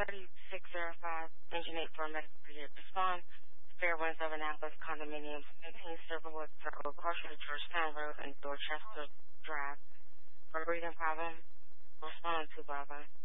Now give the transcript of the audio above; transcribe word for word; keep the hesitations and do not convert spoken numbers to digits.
thirty-six oh five, Engine eight for Medical Unit. Respond. Fairwinds of Annapolis Condominium, nineteen Silverwood Road, partial to Georgetown Road, and Dorchester Drive. For a breathing problem, respond to Bravo.